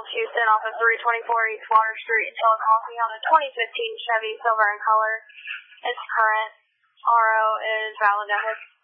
Houston off of 324 East Water Street until a coffee on a 2015 Chevy Silver in color. Its current RO is valid at